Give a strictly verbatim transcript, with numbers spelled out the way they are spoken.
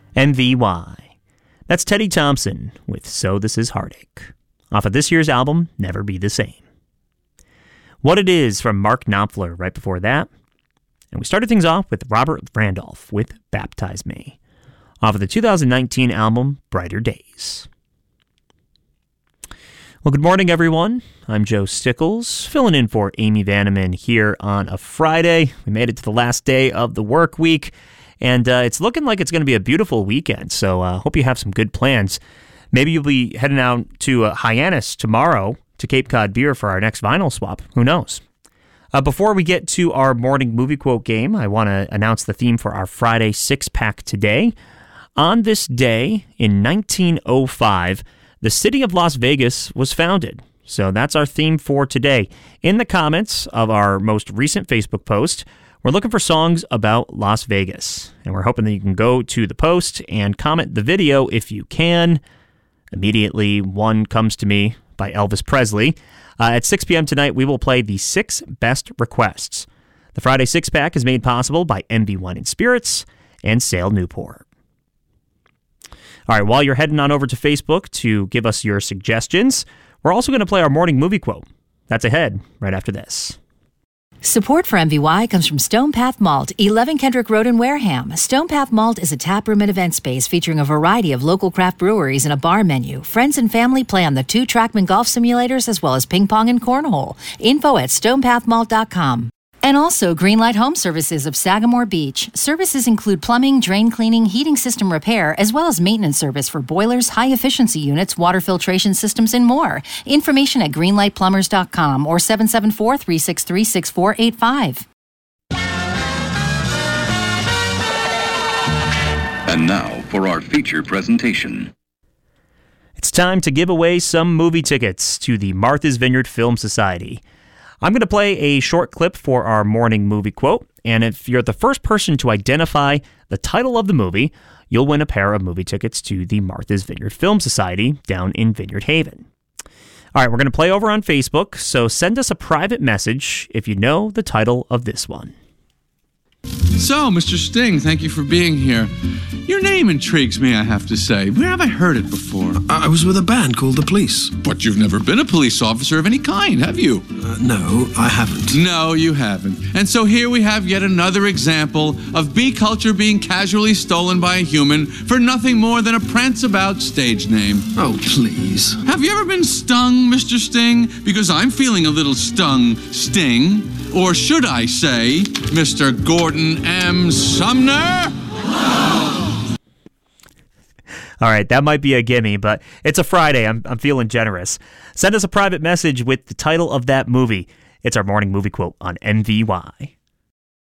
M V Y. That's Teddy Thompson with So This Is Heartache, off of this year's album, Never Be the Same. What It Is from Mark Knopfler right before that. And we started things off with Robert Randolph with Baptize Me, off of the two thousand nineteen album, Brighter Days. Well, good morning, everyone. I'm Joe Stickles, filling in for Amy Vanneman here on a Friday. We made it to the last day of the work week, and uh, it's looking like it's going to be a beautiful weekend, so I uh, hope you have some good plans. Maybe you'll be heading out to uh, Hyannis tomorrow to Cape Cod Beer for our next vinyl swap. Who knows? Uh, before we get to our morning movie quote game, I want to announce the theme for our Friday six-pack today. On this day, in nineteen oh five, the city of Las Vegas was founded. So that's our theme for today. In the comments of our most recent Facebook post, we're looking for songs about Las Vegas. And we're hoping that you can go to the post and comment the video if you can. Immediately, one comes to me by Elvis Presley. Uh, at six p.m. tonight, we will play the six best requests. The Friday six-pack is made possible by M V Wine and Spirits and Sale Newport. All right, while you're heading on over to Facebook to give us your suggestions, we're also going to play our morning movie quote. That's ahead right after this. Support for M V Y comes from Stone Path Malt, eleven Kendrick Road in Wareham. Stone Path Malt is a taproom and event space featuring a variety of local craft breweries and a bar menu. Friends and family play on the two Trackman golf simulators as well as ping pong and cornhole. Info at stone path malt dot com. And also Greenlight Home Services of Sagamore Beach. Services include plumbing, drain cleaning, heating system repair, as well as maintenance service for boilers, high-efficiency units, water filtration systems, and more. Information at greenlight plumbers dot com or seven seven four, three six three, six four eight five. And now for our feature presentation. It's time to give away some movie tickets to the Martha's Vineyard Film Society. I'm going to play a short clip for our morning movie quote, and if you're the first person to identify the title of the movie, you'll win a pair of movie tickets to the Martha's Vineyard Film Society down in Vineyard Haven. All right, we're going to play over on Facebook, so send us a private message if you know the title of this one. So, Mister Sting, thank you for being here. Your name intrigues me, I have to say. Where have I heard it before? I was with a band called The Police. But you've never been a police officer of any kind, have you? Uh, no, I haven't. No, you haven't. And so here we have yet another example of bee culture being casually stolen by a human for nothing more than a prance-about stage name. Oh, please. Have you ever been stung, Mister Sting? Because I'm feeling a little stung, Sting. Or should I say, Mister Gordon M. Sumner? All right, that might be a gimme, but it's a Friday. I'm I'm feeling generous. Send us a private message with the title of that movie. It's our morning movie quote on M V Y.